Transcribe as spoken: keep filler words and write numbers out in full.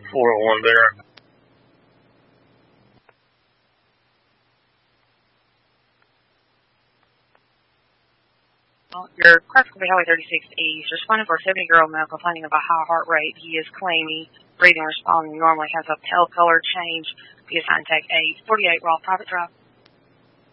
four oh one there. Your Clark Highway thirty-six East, responding for a seventy-year-old male complaining of a high heart rate. He is claiming breathing responding normally, has a pale color change. Be assigned tag eight forty-eight Raw Private Drive.